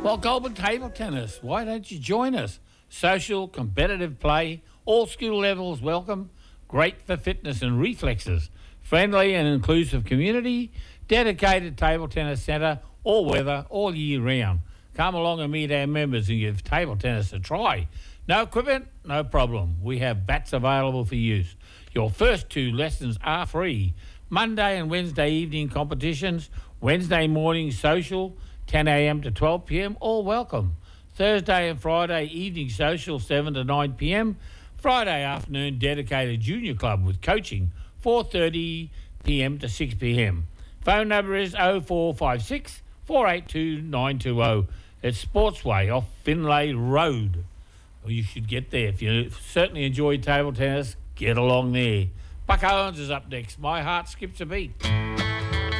Well, Goulburn Table Tennis, why don't you join us? Social, competitive play, all skill levels welcome, great for fitness and reflexes, friendly and inclusive community, dedicated table tennis centre, all weather, all year round. Come along and meet our members and give table tennis a try. No equipment, no problem. We have bats available for use. Your first 2 lessons are free. Monday and Wednesday evening competitions, Wednesday morning social, 10 a.m. to 12 p.m, all welcome. Thursday and Friday evening social, 7 to 9 p.m. Friday afternoon dedicated junior club with coaching, 4:30 p.m. to 6 p.m. Phone number is 0456 482 920. It's Sportsway off Finlay Road. Well, you should get there. If you certainly enjoy table tennis, get along there. Buck Owens is up next. My heart skips a beat.